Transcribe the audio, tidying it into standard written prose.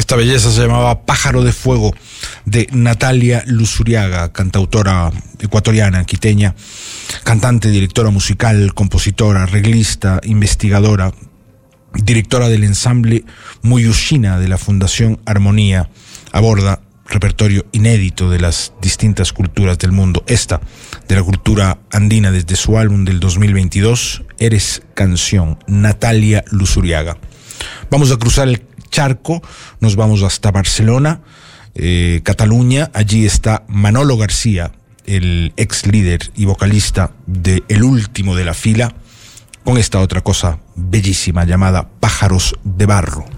Esta belleza se llamaba Pájaro de Fuego, de Natalia Luzuriaga, cantautora ecuatoriana, quiteña, cantante, directora musical, compositora, arreglista, investigadora, directora del ensamble Muyushina de la Fundación Armonía. Aborda repertorio inédito de las distintas culturas del mundo. Esta, de la cultura andina, desde su álbum del 2022, Eres Canción, Natalia Luzuriaga. Vamos a cruzar el charco, nos vamos hasta Barcelona, Cataluña. Allí está Manolo García, el ex líder y vocalista de El Último de la Fila, con esta otra cosa bellísima llamada Pájaros de Barro.